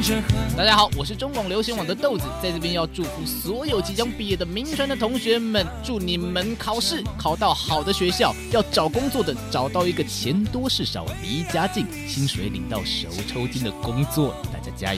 大家好，我是中广流行网的豆子，在这边要祝福所有即将毕业的铭传的同学们，祝你们考试考到好的学校，要找工作的找到一个钱多事少、离家近、薪水领到手抽筋的工作。大家加油！